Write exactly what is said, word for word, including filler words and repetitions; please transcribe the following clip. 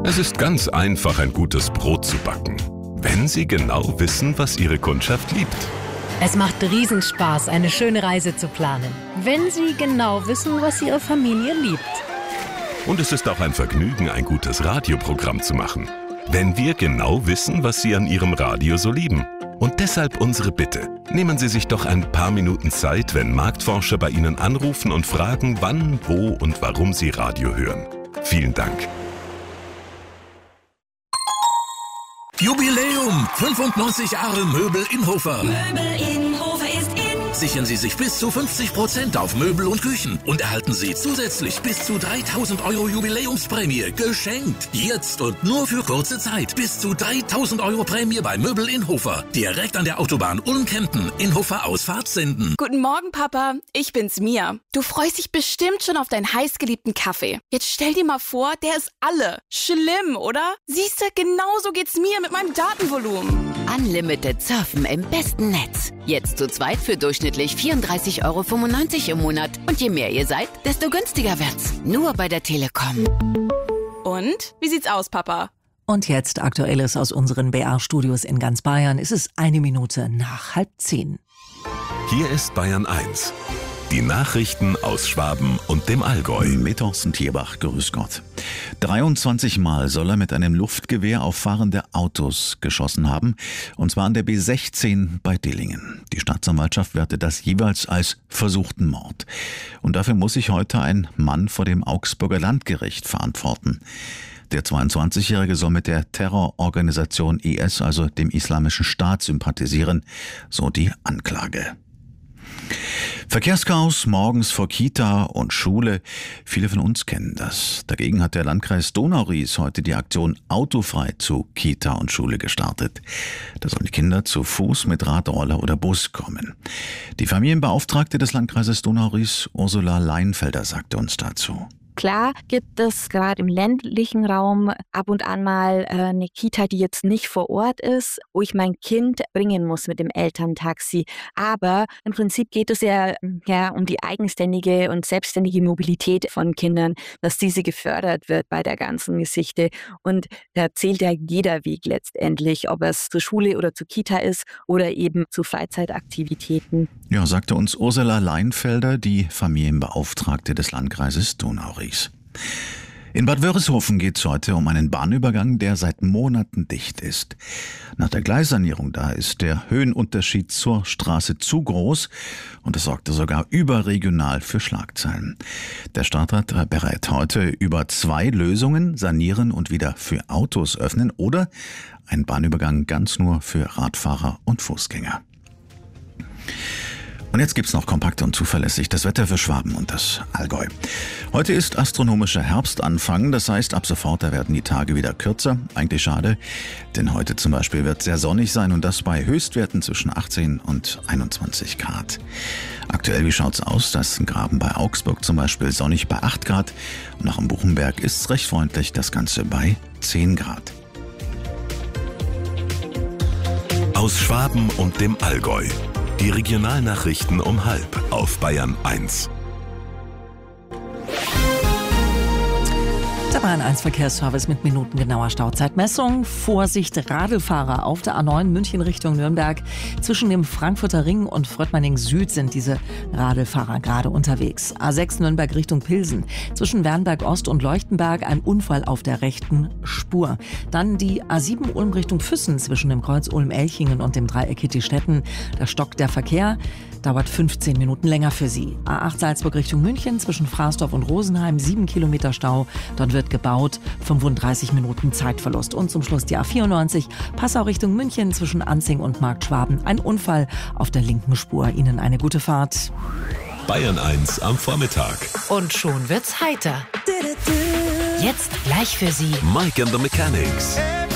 Es ist ganz einfach, ein gutes Brot zu backen, wenn Sie genau wissen, was Ihre Kundschaft liebt. Es macht Riesenspaß, eine schöne Reise zu planen, wenn Sie genau wissen, was Ihre Familie liebt. Und es ist auch ein Vergnügen, ein gutes Radioprogramm zu machen, wenn wir genau wissen, was Sie an Ihrem Radio so lieben. Und deshalb unsere Bitte. Nehmen Sie sich doch ein paar Minuten Zeit, wenn Marktforscher bei Ihnen anrufen und fragen, wann, wo und warum Sie Radio hören. Vielen Dank. Jubiläum! fünfundneunzig Jahre Möbel Inhofer. Möbel Inhofer ist in. Sichern Sie sich bis zu fünfzig Prozent auf Möbel und Küchen und erhalten Sie zusätzlich bis zu dreitausend Euro Jubiläumsprämie geschenkt. Jetzt und nur für kurze Zeit. Bis zu dreitausend Euro Prämie bei Möbel Inhofer. Direkt an der Autobahn Ulm-Kempten. Inhofer Ausfahrt senden. Guten Morgen, Papa. Ich bin's, Mia. Du freust dich bestimmt schon auf deinen heißgeliebten Kaffee. Jetzt stell dir mal vor, der ist alle. Schlimm, oder? Siehst du, genauso geht's mir mit meinem Datenvolumen. Unlimited Surfen im besten Netz. Jetzt zu zweit für durchschnittlich vierunddreißig Euro fünfundneunzig im Monat. Und je mehr ihr seid, desto günstiger wird's. Nur bei der Telekom. Und? Wie sieht's aus, Papa? Und jetzt Aktuelles aus unseren B R-Studios in ganz Bayern. Es ist eine Minute nach halb zehn. Hier ist Bayern eins. Die Nachrichten aus Schwaben und dem Allgäu. Mit Thorsten Tierbach, grüß Gott. dreiundzwanzig Mal soll er mit einem Luftgewehr auf fahrende Autos geschossen haben, und zwar an der B sechzehn bei Dillingen. Die Staatsanwaltschaft wertet das jeweils als versuchten Mord. Und dafür muss sich heute ein Mann vor dem Augsburger Landgericht verantworten. Der zweiundzwanzigjährige soll mit der Terrororganisation I S, also dem Islamischen Staat, sympathisieren, so die Anklage. Verkehrschaos morgens vor Kita und Schule. Viele von uns kennen das. Dagegen hat der Landkreis Donau-Ries heute die Aktion Autofrei zu Kita und Schule gestartet. Da sollen die Kinder zu Fuß mit Radroller oder Bus kommen. Die Familienbeauftragte des Landkreises Donau-Ries, Ursula Leinfelder, sagte uns dazu. Klar gibt es gerade im ländlichen Raum ab und an mal äh, eine Kita, die jetzt nicht vor Ort ist, wo ich mein Kind bringen muss mit dem Elterntaxi. Aber im Prinzip geht es ja, ja um die eigenständige und selbstständige Mobilität von Kindern, dass diese gefördert wird bei der ganzen Geschichte. Und da zählt ja jeder Weg letztendlich, ob es zur Schule oder zur Kita ist oder eben zu Freizeitaktivitäten. Ja, sagte uns Ursula Leinfelder, die Familienbeauftragte des Landkreises Donau-Ries. In Bad Wörishofen geht es heute um einen Bahnübergang, der seit Monaten dicht ist. Nach der Gleissanierung da ist der Höhenunterschied zur Straße zu groß und es sorgte sogar überregional für Schlagzeilen. Der Stadtrat berät heute über zwei Lösungen: sanieren und wieder für Autos öffnen oder ein Bahnübergang ganz nur für Radfahrer und Fußgänger. Und jetzt gibt's noch kompakt und zuverlässig das Wetter für Schwaben und das Allgäu. Heute ist astronomischer Herbstanfang, das heißt, ab sofort da werden die Tage wieder kürzer. Eigentlich schade, denn heute zum Beispiel wird sehr sonnig sein und das bei Höchstwerten zwischen achtzehn und einundzwanzig Grad. Aktuell, wie schaut's aus? Das ist ein Graben bei Augsburg zum Beispiel sonnig bei acht Grad und auch am Buchenberg ist's recht freundlich, das Ganze bei zehn Grad. Aus Schwaben und dem Allgäu. Die Regionalnachrichten um halb auf Bayern eins. Der Bayern eins Verkehrsservice mit minutengenauer Stauzeitmessung. Vorsicht, Radlfahrer auf der A neun München Richtung Nürnberg. Zwischen dem Frankfurter Ring und Fröttmanning Süd sind diese Radlfahrer gerade unterwegs. A sechs Nürnberg Richtung Pilsen. Zwischen Wernberg Ost und Leuchtenberg ein Unfall auf der rechten Spur. Dann die A sieben Ulm Richtung Füssen zwischen dem Kreuz Ulm-Elchingen und dem Dreieck Hitti-Stetten. Da stockt der Verkehr. Dauert fünfzehn Minuten länger für Sie. A acht Salzburg Richtung München zwischen Fraßdorf und Rosenheim, sieben Kilometer Stau. Dort wird gebaut, fünfunddreißig Minuten Zeitverlust. Und zum Schluss die A vierundneunzig Passau Richtung München zwischen Anzing und Marktschwaben. Ein Unfall auf der linken Spur. Ihnen eine gute Fahrt. Bayern eins am Vormittag. Und schon wird's heiter. Jetzt gleich für Sie Mike and the Mechanics.